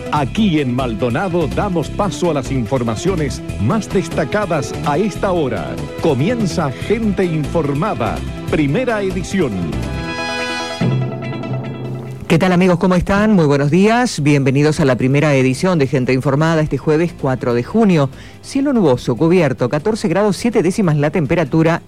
Aquí en Maldonado damos paso a las informaciones más destacadas a esta hora. Comienza Gente Informada, primera edición. ¿Qué tal, amigos? ¿Cómo están? Muy buenos días. Bienvenidos a la primera edición de Gente Informada este jueves 4 de junio. Cielo nuboso, cubierto, 14 grados 7 décimas la temperatura,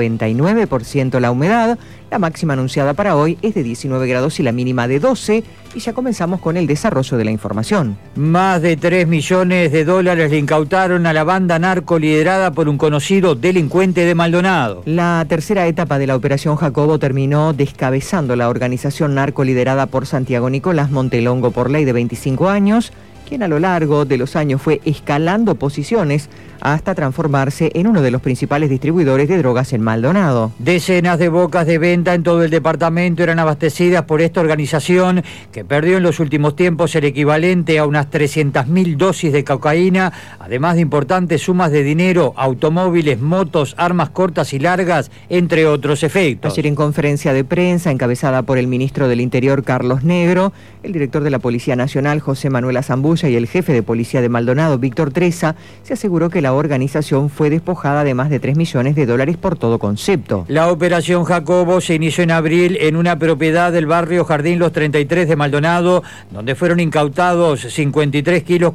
99% la humedad. La máxima anunciada para hoy es de 19 grados y la mínima de 12. Y ya comenzamos con el desarrollo de la información. Más de 3 millones de dólares le incautaron a la banda narco liderada por un conocido delincuente de Maldonado. La tercera etapa de la Operación Jacobo terminó descabezando la organización narco liderada por Santiago Nicolás Montelongo Porley, de 25 años, quien a lo largo de los años fue escalando posiciones hasta transformarse en uno de los principales distribuidores de drogas en Maldonado. Decenas de bocas de venta en todo el departamento eran abastecidas por esta organización, que perdió en los últimos tiempos el equivalente a unas 300.000 dosis de cocaína, además de importantes sumas de dinero, automóviles, motos, armas cortas y largas, entre otros efectos. Ayer, en conferencia de prensa encabezada por el ministro del Interior, Carlos Negro, el director de la Policía Nacional, José Manuel Azambulla, y el jefe de policía de Maldonado, Víctor Treza, se aseguró que la organización fue despojada de más de 3 millones de dólares por todo concepto. La Operación Jacobo se inició en abril en una propiedad del barrio Jardín Los 33 de Maldonado, donde fueron incautados 53 kilos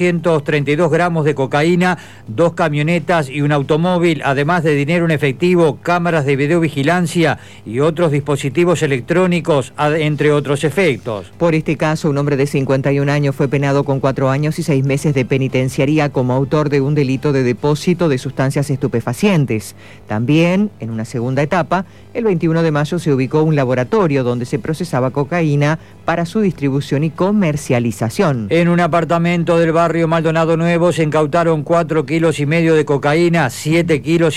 432 gramos de cocaína, 2 camionetas y un automóvil, además de dinero en efectivo, cámaras de videovigilancia y otros dispositivos electrónicos, entre otros efectos. Por este caso, un hombre de 51 años fue penado con 4 años y 6 meses de penitenciaría como autor de un delito de depósito de sustancias estupefacientes. También, en una segunda etapa, el 21 de mayo se ubicó un laboratorio donde se procesaba cocaína para su distribución y comercialización. En un apartamento del barrio Maldonado Nuevo se incautaron 4,5 kilos de cocaína, 7,5 kilos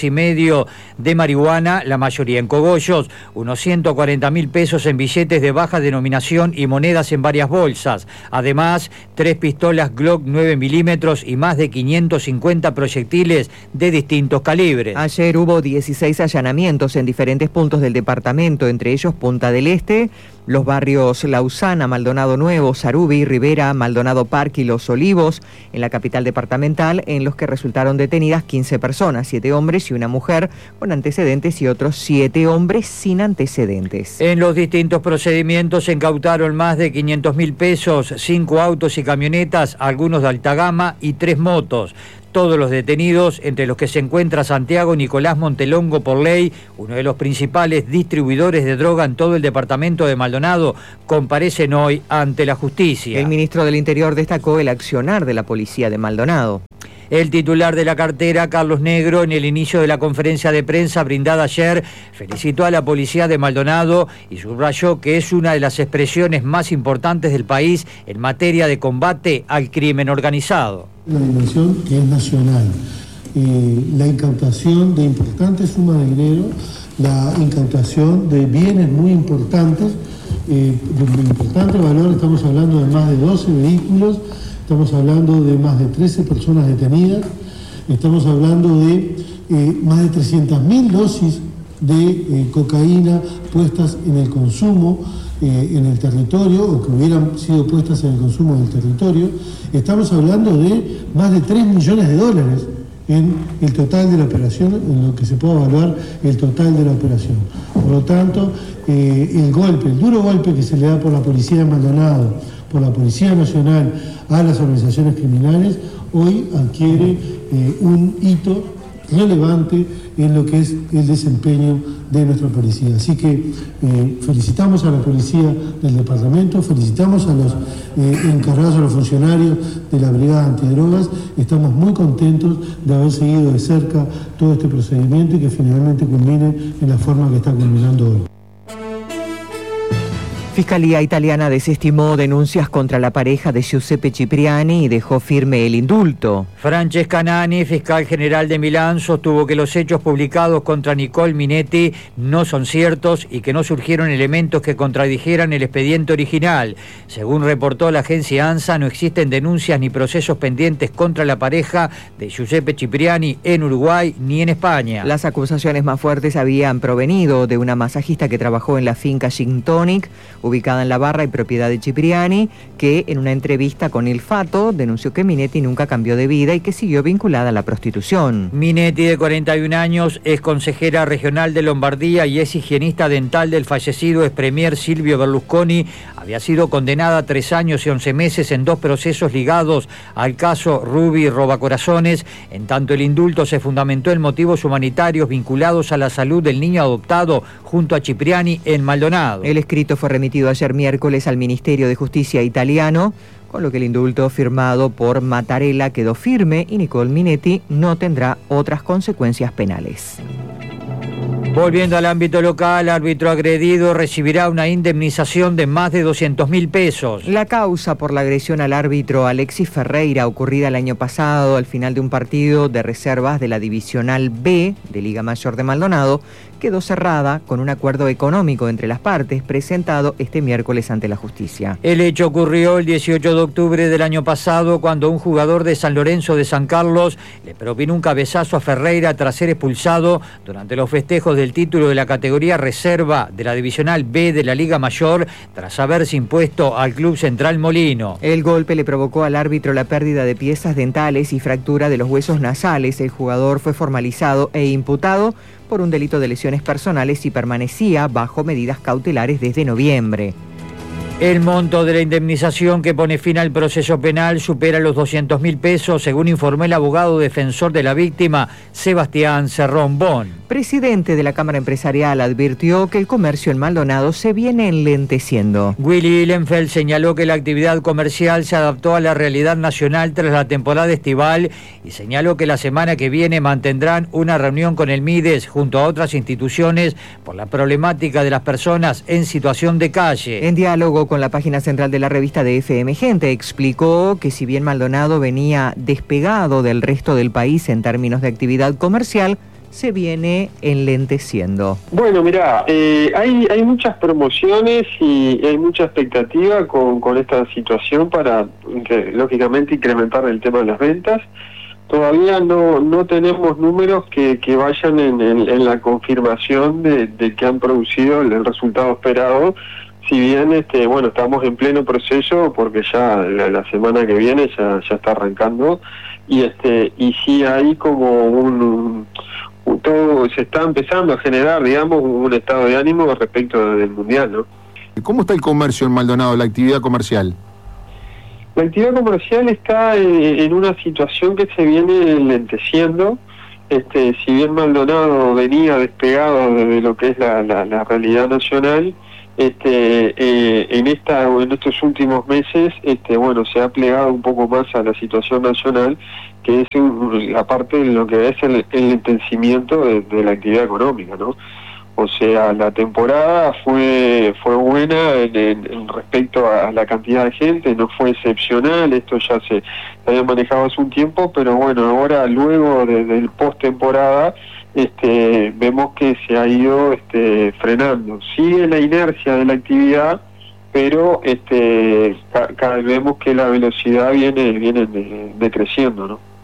de marihuana, la mayoría en cogollos, unos 140.000 pesos en billetes de baja denominación y monedas en varias bolsas. Además, 3 pistolas Glock 9 milímetros y más de 550 proyectiles de distintos calibres. Ayer hubo 16 allanamientos en diferentes puntos del departamento, entre ellos Punta del Este, los barrios Lausana, Maldonado Nuevo, Sarubí, Rivera, Maldonado Parque y Los Olivos, en la capital departamental, en los que resultaron detenidas 15 personas, 7 hombres y una mujer con antecedentes y otros 7 hombres sin antecedentes. En los distintos procedimientos se incautaron más de 500.000 pesos, 5 autos y camionetas, algunos de alta gama y 3 motos. Todos los detenidos, entre los que se encuentra Santiago Nicolás Montelongo Porley, uno de los principales distribuidores de droga en todo el departamento de Maldonado, comparecen hoy ante la justicia. El ministro del Interior destacó el accionar de la policía de Maldonado. El titular de la cartera, Carlos Negro, en el inicio de la conferencia de prensa brindada ayer, felicitó a la policía de Maldonado y subrayó que es una de las expresiones más importantes del país en materia de combate al crimen organizado. Una dimensión que es nacional, la incautación de importantes sumas de dinero, la incautación de bienes muy importantes, de importante valor. Estamos hablando de más de 12 vehículos, estamos hablando de más de 13 personas detenidas, estamos hablando de más de 300.000 dosis de cocaína puestas en el consumo en el territorio, o que hubieran sido puestas en el consumo del territorio. Estamos hablando de más de 3 millones de dólares en el total de la operación, en lo que se puede evaluar el total de la operación. Por lo tanto, el duro golpe que se le da por la policía de Maldonado, por la Policía Nacional a las organizaciones criminales, hoy adquiere un hito relevante en lo que es el desempeño de nuestra policía. Así que felicitamos a la policía del departamento, felicitamos a los encargados, a los funcionarios de la Brigada Antidrogas. Estamos muy contentos de haber seguido de cerca todo este procedimiento y que finalmente culmine en la forma que está culminando hoy. Fiscalía italiana desestimó denuncias contra la pareja de Giuseppe Cipriani y dejó firme el indulto. Francesca Nani, fiscal general de Milán, sostuvo que los hechos publicados contra Nicole Minetti no son ciertos y que no surgieron elementos que contradijeran el expediente original. Según reportó la agencia ANSA, no existen denuncias ni procesos pendientes contra la pareja de Giuseppe Cipriani en Uruguay ni en España. Las acusaciones más fuertes habían provenido de una masajista que trabajó en la finca Gin Tonic, ubicada en La Barra y propiedad de Cipriani, que en una entrevista con Il Fatto denunció que Minetti nunca cambió de vida y que siguió vinculada a la prostitución. Minetti, de 41 años, es consejera regional de Lombardía y es higienista dental del fallecido expremier Silvio Berlusconi. Había sido condenada a 3 años y 11 meses en 2 procesos ligados al caso Ruby Robacorazones. En tanto, el indulto se fundamentó en motivos humanitarios vinculados a la salud del niño adoptado junto a Cipriani en Maldonado. El escrito fue remitido ayer miércoles al Ministerio de Justicia italiano, con lo que el indulto firmado por Mattarella quedó firme y Nicole Minetti no tendrá otras consecuencias penales. Volviendo al ámbito local, árbitro agredido recibirá una indemnización de más de 200.000 pesos. La causa por la agresión al árbitro Alexis Ferreira, ocurrida el año pasado al final de un partido de reservas de la Divisional B de Liga Mayor de Maldonado, quedó cerrada con un acuerdo económico entre las partes presentado este miércoles ante la justicia. El hecho ocurrió el 18 de octubre del año pasado, cuando un jugador de San Lorenzo de San Carlos le propinó un cabezazo a Ferreira tras ser expulsado durante los festejos del título de la categoría reserva de la Divisional B de la Liga Mayor, tras haberse impuesto al Club Central Molino. El golpe le provocó al árbitro la pérdida de piezas dentales y fractura de los huesos nasales. El jugador fue formalizado e imputado por un delito de lesiones personales y permanecía bajo medidas cautelares desde noviembre. El monto de la indemnización que pone fin al proceso penal supera los 200.000 pesos, según informó el abogado defensor de la víctima, Sebastián Cerrón Bon. Presidente de la Cámara Empresarial advirtió que el comercio en Maldonado se viene enlenteciendo. Willy Lenfeld señaló que la actividad comercial se adaptó a la realidad nacional tras la temporada estival y señaló que la semana que viene mantendrán una reunión con el Mides junto a otras instituciones por la problemática de las personas en situación de calle. En diálogo con la página central de la revista de FM Gente, explicó que si bien Maldonado venía despegado del resto del país en términos de actividad comercial, se viene enlenteciendo. Bueno, mirá, hay muchas promociones y hay mucha expectativa con esta situación para, lógicamente, incrementar el tema de las ventas. Todavía no tenemos números que vayan en la confirmación de que han producido el resultado esperado. Si bien estamos en pleno proceso, porque ya la semana que viene ya está arrancando, y sí hay como todo se está empezando a generar, digamos, un estado de ánimo respecto del mundial, ¿no? ¿Cómo está el comercio en Maldonado, la actividad comercial? La actividad comercial está en una situación que se viene enlenteciendo. Si bien Maldonado venía despegado de lo que es la realidad nacional, en estos últimos meses se ha plegado un poco más a la situación nacional, que es la parte de lo que es el enlentecimiento de la actividad económica, ¿no? O sea, la temporada fue buena en respecto a la cantidad de gente, no fue excepcional, esto ya se había manejado hace un tiempo, pero bueno, ahora luego del post-temporada vemos que se ha ido frenando. Sigue la inercia de la actividad, pero cada vez vemos que la velocidad viene decreciendo, ¿no?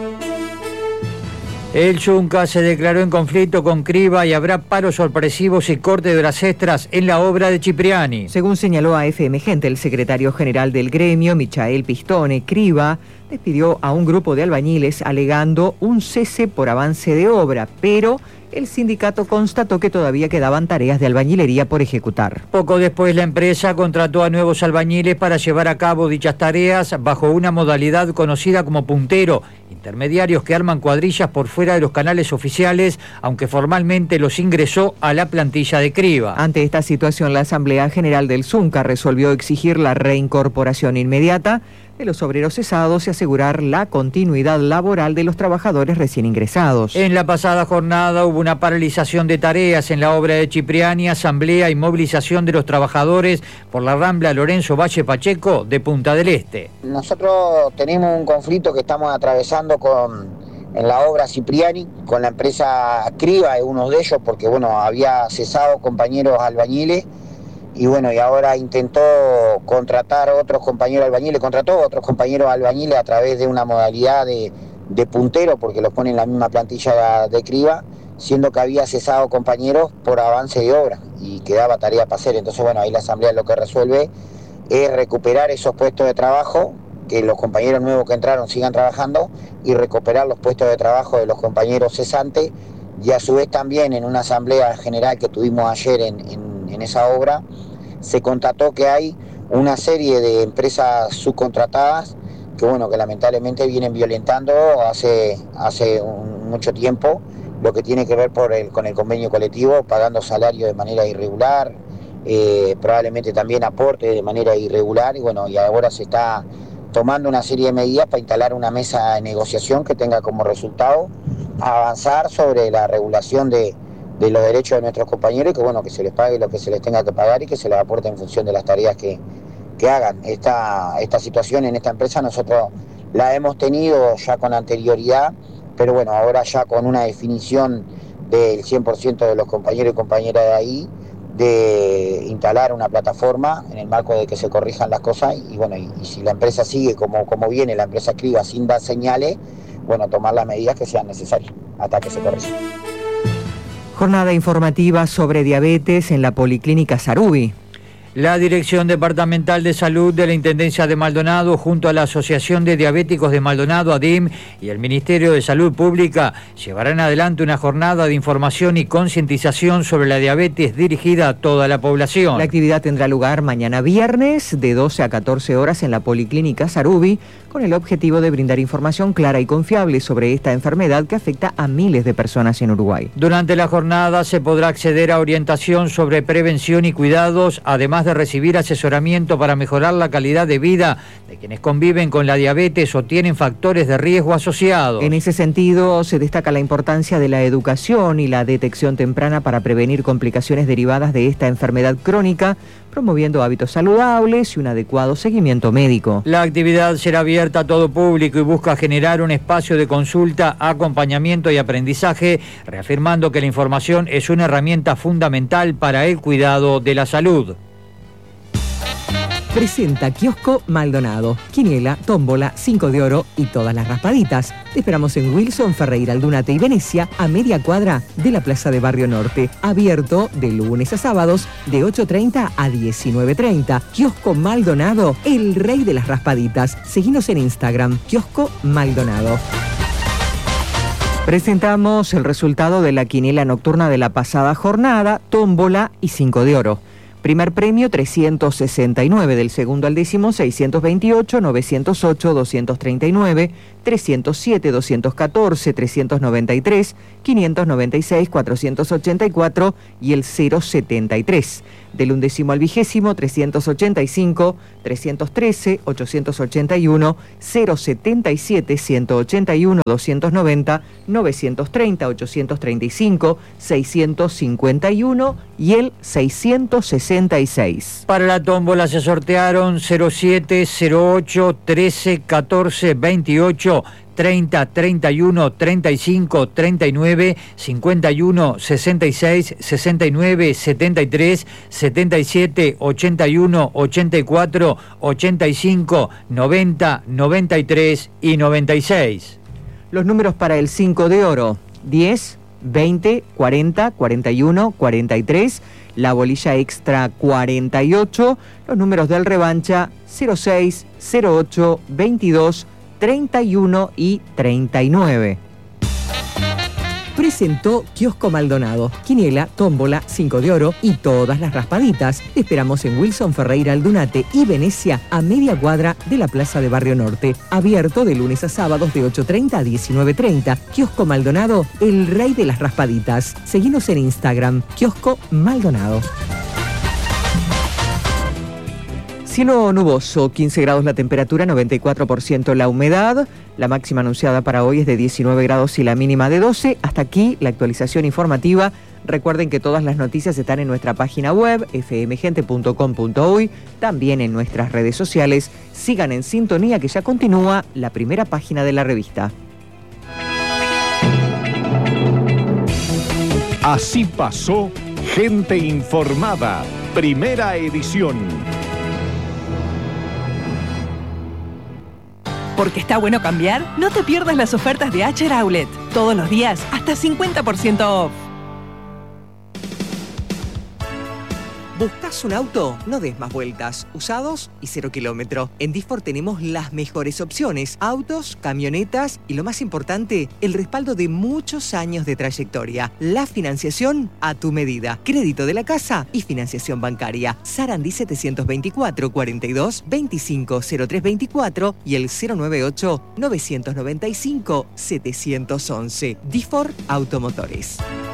El Yunca se declaró en conflicto con Criba y habrá paros sorpresivos y corte de horas extras en la obra de Cipriani. Según señaló a FM Gente el secretario general del gremio, Michael Pistone, Criba despidió a un grupo de albañiles alegando un cese por avance de obra, pero el sindicato constató que todavía quedaban tareas de albañilería por ejecutar. Poco después, la empresa contrató a nuevos albañiles para llevar a cabo dichas tareas bajo una modalidad conocida como puntero, intermediarios que arman cuadrillas por fuera de los canales oficiales, aunque formalmente los ingresó a la plantilla de Criba. Ante esta situación, la Asamblea General del Zunca resolvió exigir la reincorporación inmediata de los obreros cesados y asegurar la continuidad laboral de los trabajadores recién ingresados. En la pasada jornada hubo una paralización de tareas en la obra de Cipriani, asamblea y movilización de los trabajadores por la Rambla Lorenzo Valle Pacheco de Punta del Este. Nosotros tenemos un conflicto que estamos atravesando en la obra Cipriani, con la empresa Criba, es uno de ellos, porque había cesado compañeros albañiles, y ahora intentó contratar otros compañeros albañiles, contrató otros compañeros albañiles a través de una modalidad de puntero, porque los pone en la misma plantilla de Criba, siendo que había cesado compañeros por avance de obra y quedaba tarea para hacer. Entonces, bueno, ahí la Asamblea lo que resuelve es recuperar esos puestos de trabajo, que los compañeros nuevos que entraron sigan trabajando y recuperar los puestos de trabajo de los compañeros cesantes, y a su vez también en una asamblea general que tuvimos ayer en esa obra, se constató que hay una serie de empresas subcontratadas que, bueno, que lamentablemente vienen violentando hace mucho tiempo lo que tiene que ver con el convenio colectivo, pagando salario de manera irregular, probablemente también aporte de manera irregular, y bueno, y ahora se está tomando una serie de medidas para instalar una mesa de negociación que tenga como resultado avanzar sobre la regulación de los derechos de nuestros compañeros, y que, bueno, que se les pague lo que se les tenga que pagar y que se les aporte en función de las tareas que hagan. Esta situación en esta empresa nosotros la hemos tenido ya con anterioridad, pero bueno, ahora ya con una definición del 100% de los compañeros y compañeras de ahí, de instalar una plataforma en el marco de que se corrijan las cosas, y bueno, y si la empresa sigue como viene, la empresa Criba, sin dar señales, bueno, tomar las medidas que sean necesarias hasta que se corrija. Jornada informativa sobre diabetes en la Policlínica Sarubi. La Dirección Departamental de Salud de la Intendencia de Maldonado, junto a la Asociación de Diabéticos de Maldonado, ADIM, y el Ministerio de Salud Pública, llevarán adelante una jornada de información y concientización sobre la diabetes dirigida a toda la población. La actividad tendrá lugar mañana viernes de 12 a 14 horas en la Policlínica Sarubi, con el objetivo de brindar información clara y confiable sobre esta enfermedad que afecta a miles de personas en Uruguay. Durante la jornada se podrá acceder a orientación sobre prevención y cuidados, además de recibir asesoramiento para mejorar la calidad de vida de quienes conviven con la diabetes o tienen factores de riesgo asociados. En ese sentido, se destaca la importancia de la educación y la detección temprana para prevenir complicaciones derivadas de esta enfermedad crónica, promoviendo hábitos saludables y un adecuado seguimiento médico. La actividad será abierta a todo público y busca generar un espacio de consulta, acompañamiento y aprendizaje, reafirmando que la información es una herramienta fundamental para el cuidado de la salud. Presenta Kiosco Maldonado, quiniela, tómbola, 5 de oro y todas las raspaditas. Te esperamos en Wilson, Ferreira, Aldunate y Venecia, a media cuadra de la Plaza de Barrio Norte. Abierto de lunes a sábados de 8:30 a 19:30. Kiosco Maldonado, el rey de las raspaditas. Seguinos en Instagram, Kiosco Maldonado. Presentamos el resultado de la quiniela nocturna de la pasada jornada, tómbola y 5 de oro. Primer premio 369, del segundo al décimo 628, 908, 239, 307, 214, 393, 596, 484 y el 073. Del undécimo al vigésimo 385, 313, 881, 077, 181, 290, 930, 835, 651 y el 666. Para la tómbola se sortearon 07, 08, 13, 14, 28, 30, 31, 35, 39, 51, 66, 69, 73, 77, 81, 84, 85, 90, 93 y 96. Los números para el 5 de oro: 10, 20, 40, 41, 43, la bolilla extra 48, los números del revancha 06, 08, 22, 31 y 39. Presentó Kiosco Maldonado, quiniela, tómbola, 5 de oro y todas las raspaditas. Te esperamos en Wilson, Ferreira, Aldunate y Venecia, a media cuadra de la Plaza de Barrio Norte. Abierto de lunes a sábados de 8:30 a 19:30. Kiosco Maldonado, el rey de las raspaditas. Seguinos en Instagram, Kiosco Maldonado. Cielo nuboso, 15 grados la temperatura, 94% la humedad. La máxima anunciada para hoy es de 19 grados y la mínima de 12. Hasta aquí la actualización informativa. Recuerden que todas las noticias están en nuestra página web, fmgente.com.uy, también en nuestras redes sociales. Sigan en sintonía, que ya continúa la primera página de la revista. Así pasó Gente Informada, primera edición. Porque está bueno cambiar, no te pierdas las ofertas de Acher Outlet. Todos los días, hasta 50% off. ¿Buscas un auto? No des más vueltas. Usados y 0 kilómetro. En Disfor tenemos las mejores opciones. Autos, camionetas y lo más importante, el respaldo de muchos años de trayectoria. La financiación a tu medida. Crédito de la casa y financiación bancaria. Sarandí 724 42 25 0324 y el 098 995 711. Disfor Automotores.